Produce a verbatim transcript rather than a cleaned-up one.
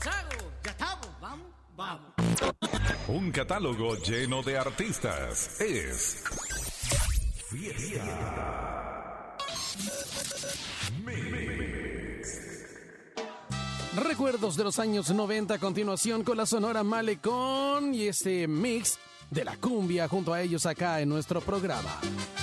Chago. Ya estamos. Vamos, vamos. Un catálogo lleno de artistas. Es Fiesta Mix. Recuerdos de los años noventa a continuación con la Sonora Malecón y este mix de la cumbia junto a ellos acá en nuestro programa.